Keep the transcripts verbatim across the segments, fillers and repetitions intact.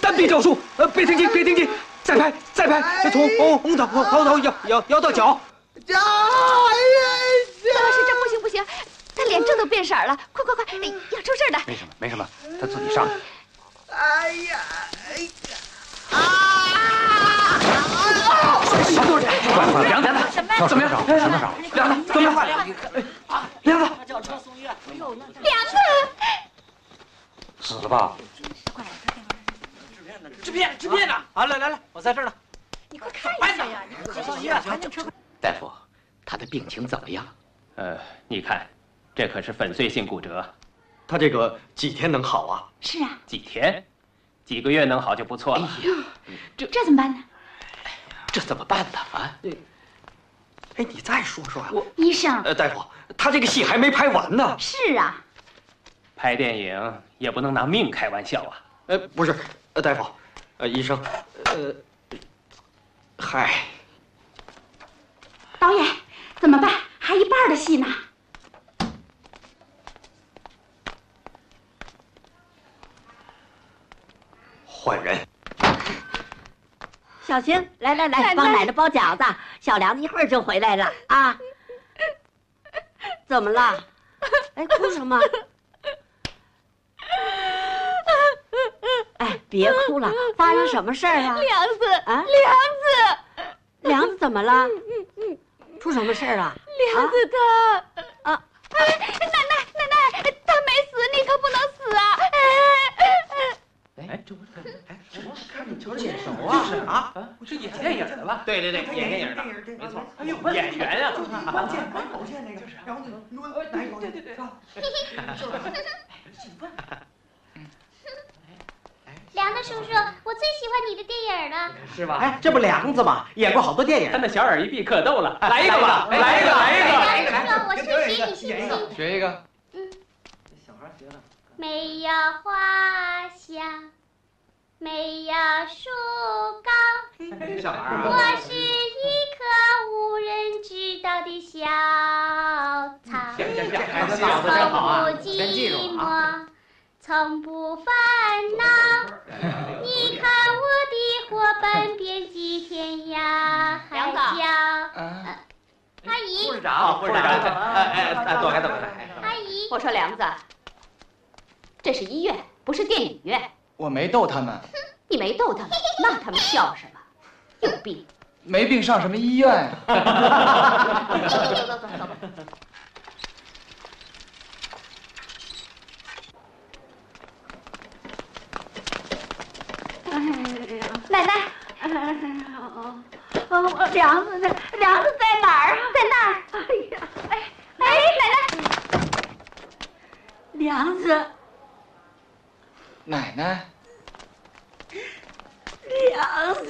单臂招数，呃，别停机，别停机，再拍，再拍，从红红头红头摇摇摇到脚。 哎呀！ 高老师，这不行不行，他脸正都变色了，快快快，要出事了！ 没什么没什么，他自己上来。 哎呀！哎呀！啊！ 小杜，快快，凉凉的，怎么样？什么伤？凉的，怎么样？凉的， 凉子， 死了吧？ 制片，制片呢？啊，来来来，我在这儿呢。 你快看一下呀！你快上医院，赶紧。 大夫，他的病情怎么样？ 呃，你看，这可是粉碎性骨折， 他这个几天能好啊？ 是啊， 几天、几个月能好就不错了。 哎呀， 这这怎么办呢？ 这怎么办呢？啊？ 哎，你再说说呀。 我医生， 呃，大夫，他这个戏还没拍完呢。 是啊， 拍电影也不能拿命开玩笑啊。 呃，不是，呃，大夫，呃，医生，呃，嗨， 导演怎么办？还一半的戏呢。 换人。 小星，来来来，帮奶奶包饺子。小梁子一会儿就回来了啊。怎么了？哎，哭什么？哎，别哭了，发生什么事儿啊？ 梁子啊， 梁子， 梁子怎么了？出什么事儿了？ 梁子他啊，哎，奶奶奶奶，他没死，你可不能死啊！ 哎，这不是哎，看你瞧这眼熟啊！就是啊， 我这演电影的吧？ 对对对，演电影的， 没错。 哎呦，演员啊， 关键关口键那个，然后那个抡哪一口？对对对，就是。兴奋。 梁子叔叔，我最喜欢你的电影了， 是吧？哎，这不梁子吗？演过好多电影。 他那小耳一闭可逗了， 来一个吧，来一个，来一个， 来一个，我是学你信不信？ 学一个。 嗯。 小孩学的。 没有花香，没有树高， 小孩我是一棵无人知道的小草， 行行行，孩子脑子真好啊，真记住啊。 从不烦恼，你看我的伙伴遍及天涯海角。阿姨， 护士长，护士长，哎哎，躲开躲开。 阿姨， 我说梁子，这是医院，不是电影院。 我没逗他们。 你没逗他们，那他们笑什么？有病！ 没病上什么医院？ 走走走走走走吧。奶奶， 哦哦，梁子呢？梁子在哪儿啊？ 在那儿。 哎呀， 哎哎，奶奶， 梁子， 奶奶， 梁子，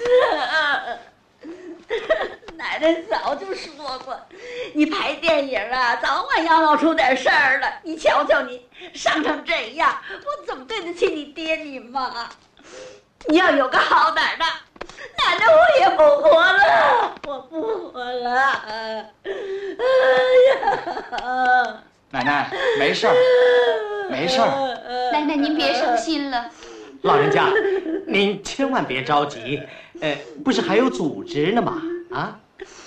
奶奶早就说过，你拍电影啊，早晚要闹出点事儿了。你瞧瞧你，伤成这样，我怎么对得起你爹你妈？你要有个好点的，奶奶我也不活了，我不活了。哎呀， 奶奶没事儿，没事儿。 奶奶您别伤心了。 老人家，您千万别着急，呃，不是还有组织呢吗？啊？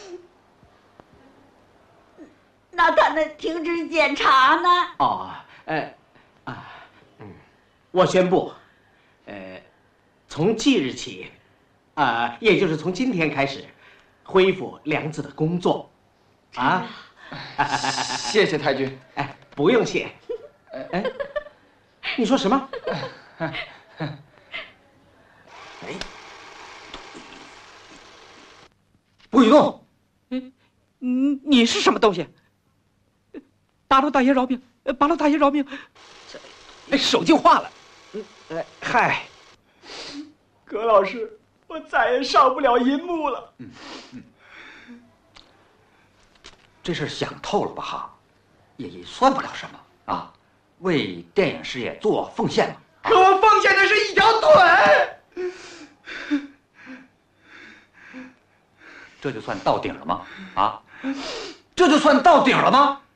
那他那停止检查呢？ 哦，呃，啊，嗯，我宣布，呃。从即日起，啊、呃，也就是从今天开始，恢复梁子的工作，啊， 谢谢太君。 哎，不用谢。哎，你说什么？哎，不许动！ 嗯，嗯，你是什么东西？八路大爷饶命！八路大爷饶命！哎，手就化了。嗯，哎，嗨。葛老师，我再也上不了银幕了。 嗯嗯， 这事想透了吧哈，也也算不了什么啊，为电影事业做奉献嘛。 可我奉献的是一条腿。 这就算到顶了吗？啊，这就算到顶了吗？